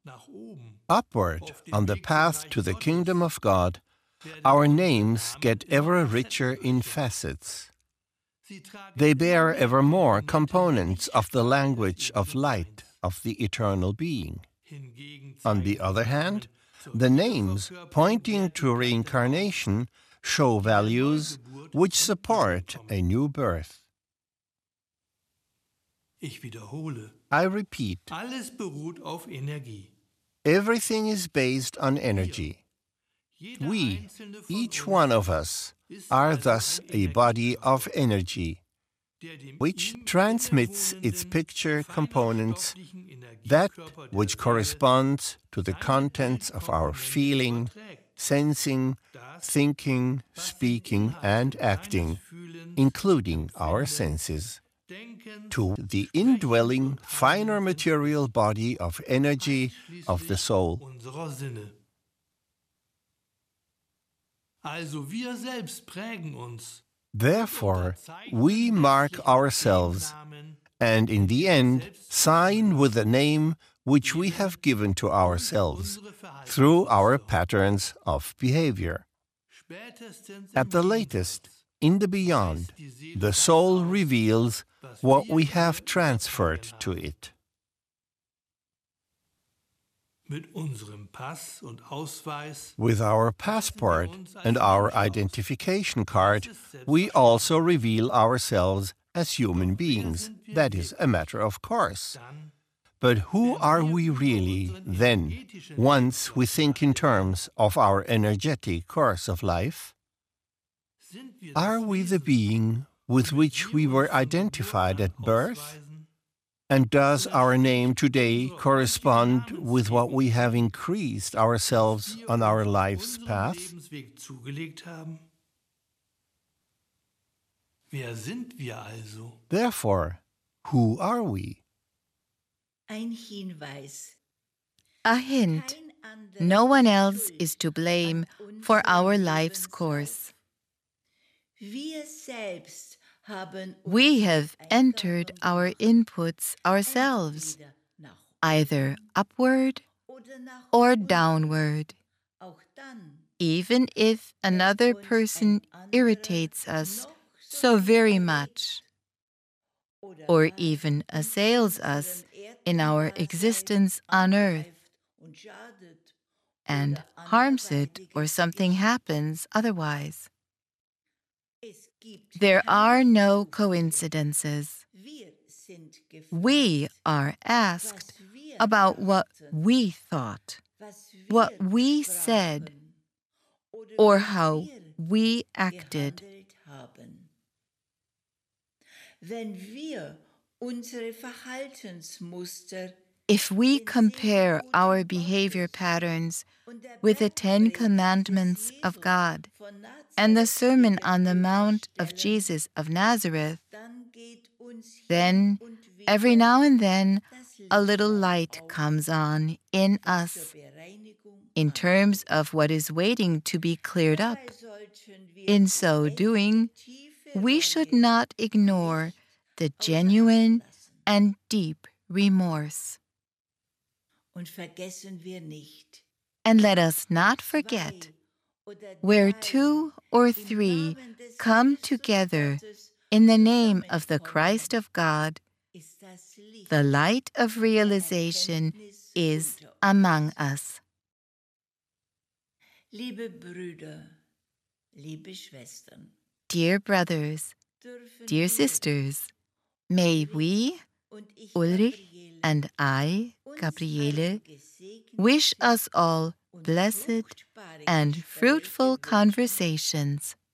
Upward on the path to the kingdom of God, our names get ever richer in facets. They bear ever more components of the language of light of the eternal being. On the other hand, the names pointing to reincarnation show values which support a new birth. I repeat, everything is based on energy. We, each one of us, are thus a body of energy, which transmits its picture components, that which corresponds to the contents of our feeling, sensing, thinking, speaking, and acting, including our senses, to the indwelling, finer material body of energy of the soul. Therefore, we mark ourselves, and in the end, sign with the name which we have given to ourselves through our patterns of behavior. At the latest, in the beyond, the soul reveals what we have transferred to it. With our passport and our identification card, we also reveal ourselves as human beings. That is a matter of course. But who are we really then, once we think in terms of our energetic course of life? Are we the being with which we were identified at birth? And does our name today correspond with what we have increased ourselves on our life's path? Therefore, who are we? A hint. No one else is to blame for our life's course. We have entered our inputs ourselves, either upward or downward. Even if another person irritates us so very much, or even assails us in our existence on earth, and harms it or something happens otherwise. There are no coincidences. We are asked about what we thought, what we said, or how we acted. If we compare our behavior patterns with the 10 Commandments of God and the Sermon on the Mount of Jesus of Nazareth, then every now and then a little light comes on in us in terms of what is waiting to be cleared up. In so doing, we should not ignore the genuine and deep remorse. And let us not forget, where 2 or 3 come together in the name of the Christ of God, the light of realization is among us. Dear brothers, dear sisters, may we, Ulrich and I, Gabriele, wish us all blessed and fruitful conversations.